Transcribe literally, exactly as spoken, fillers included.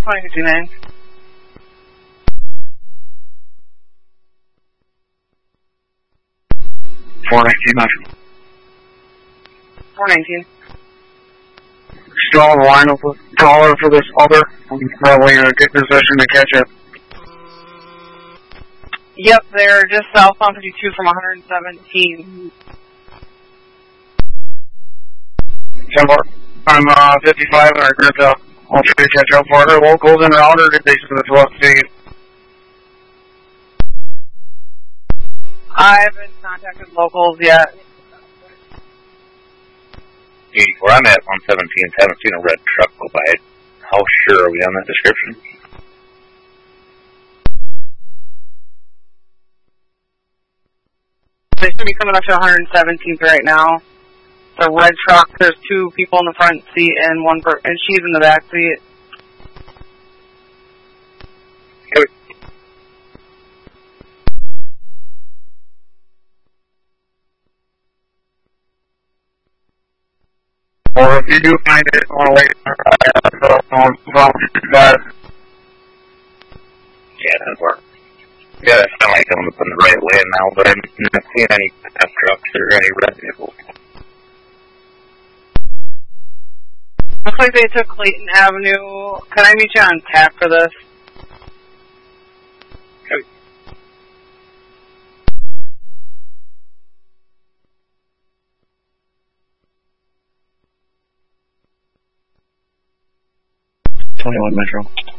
twenty fifty-nine. four nineteen, Metro. four nineteen. Still on the line with the caller for this other. I'm probably in a good position to catch it. Yep, they're just southbound fifty-two from one seventeen. ten four. I'm uh, fifty-five and I agree to I'll try to catch up for her. Locals and router, did they send the twelve speed? I haven't contacted locals yet. eighty-four, I'm at one seventeen, haven't seen a red truck go by. How sure are we on that description? They should be coming up to one seventeenth right now. The red truck, there's two people in the front seat and one per and she's in the back seat. Okay. Or if you do find it, I want to wait for the phone that. Yeah, that works. Yeah, it sounds like I'm up in the right lane now, but I'm not seeing any pickup trucks or any red vehicles. Looks like they took Clayton Avenue. Can I meet you on tap for this? Okay. twenty-one Metro.